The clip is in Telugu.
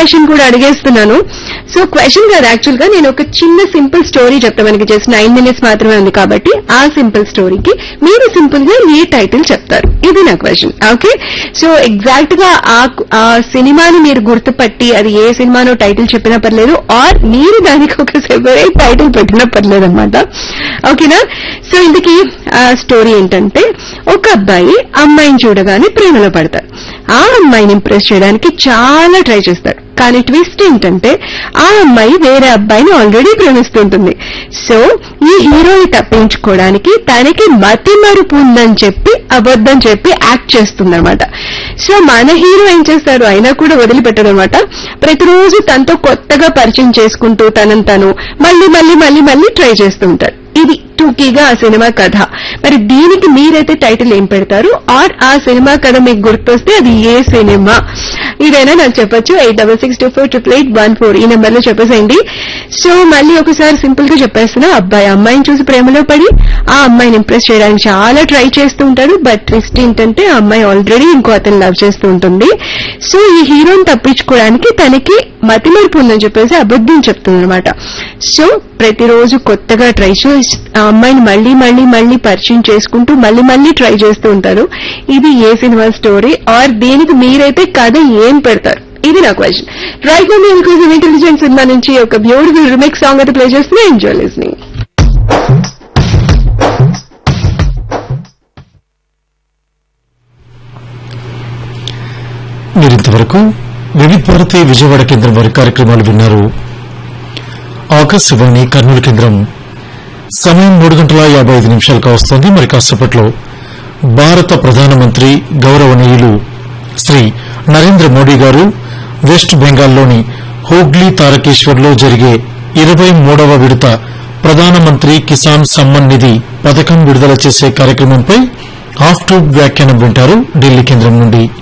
క్వశ్చన్ కూడా అడిగేస్తున్నాను. సో క్వశ్చన్ కాదు, యాక్చువల్ గా నేను ఒక చిన్న సింపుల్ స్టోరీ చెప్తాను. మనకి జస్ట్ 9 minutes మాత్రమే ఉంది కాబట్టి ఆ సింపుల్ స్టోరీకి మీరు సింపుల్ గా ఏ టైటిల్ చెప్తారు, ఇది నా క్వశ్చన్. ఓకే, సో ఎగ్జాక్ట్ గా ఆ సినిమాని మీరు గుర్తుపట్టి అది ఏ సినిమానో టైటిల్ చెప్పినా పర్లేదు, ఆర్ మీరు దానికి ఒక సెపరేట్ టైటిల్ పెట్టినా పర్లేదు అనమాట. ఓకేనా? సో ఇందుకీ ఆ స్టోరీ ఏంటంటే, ఒక అబ్బాయి అమ్మాయిని చూడగానే ప్రేమలో పడతాడు. ఆ అమ్మాయిని ఇంప్రెస్ చేయడానికి చాలా ట్రై చేస్తాడు. కానీ ట్విస్ట్ ఏంటంటే ఆ అమ్మాయి వేరే అబ్బాయిని ఆల్రెడీ ప్రేమిస్తుంటుంది. సో ఈ హీరోని తప్పించుకోవడానికి తనకి మతి మరుపు ఉందని చెప్పి అబద్దం చెప్పి యాక్ట్ చేస్తుందన్నమాట. సో మన హీరో ఏం చేస్తాడు, అయినా కూడా వదిలిపెట్టడు అనమాట. ప్రతిరోజు తనతో కొత్తగా పరిచయం చేసుకుంటూ తనను తను మళ్ళీ మళ్ళీ మళ్ళీ మళ్ళీ ట్రై చేస్తూ ఉంటాడు. ఇది టూకీగా ఆ సినిమా కథ. మరి దీనికి మీరైతే టైటిల్ ఏం పెడతారు, ఆర్ ఆ సినిమా కథ మీకు గుర్తొస్తే అది ఏ సినిమా, ఇదైనా నాకు చెప్పొచ్చు. 8662488814 ఈ నెంబర్ లో చెప్పేసేయండి. సో మళ్ళీ ఒకసారి సింపుల్ గా చెప్పేస్తున్నా. అబ్బాయి అమ్మాయిని చూసి ప్రేమలో పడి ఆ అమ్మాయిని ఇంప్రెస్ చేయడానికి చాలా ట్రై చేస్తూ ఉంటాడు. బట్ ట్విస్ట్ ఏంటంటే ఆ అమ్మాయి ఆల్రెడీ ఇంకో అతను లవ్ చేస్తూ ఉంటుంది. సో ఈ హీరోని తప్పించుకోవడానికి తనకి మతిమరుపు ఉందని చెప్పేసి అబద్దం చెప్తుంది అనమాట. సో ప్రతిరోజు కొత్తగా ట్రై చేసి ఆ అమ్మాయిని మళ్లీ మళ్లీ మళ్లీ పరిచయం చేసుకుంటూ మళ్లీ మళ్లీ ట్రై చేస్తూ ఉంటారు. ఇది ఏ సినిమా స్టోరీ, ఆర్ దీనికి మీరైతే కథ ఏం పెడతారు, ఇది నా క్వశ్చన్. రైట్ నౌ మీకు ఇంటెలిజెంట్ సినిమా నుంచి ఒక బ్యూటిఫుల్ రిమిక్స్ సాంగ్ అయితే ప్లే చేస్తున్నా. Enjoy listening. మీరింతవరకు వివిధ భారతి విజయవాడ కేంద్రం వారి కార్యక్రమాలు విన్నారు. ఆకాశవాణి కర్నూలు కేంద్రం సమయం 3:55 వస్తోంది. మరి కాసేపట్లో భారత ప్రధానమంత్రి గౌరవనీయులు శ్రీ నరేంద్ర మోడీ గారు వెస్ట్ బెంగాల్లోని హూగ్లీ తారకేశ్వర్లో జరిగే 23వ విడత ప్రధానమంత్రి కిసాన్ సమ్మన్ నిధి పథకం విడుదల చేసే కార్యక్రమంపై ఆఫ్ ట్యూబ్ వ్యాఖ్యానం వింటారు ఢిల్లీ కేంద్రం నుండి.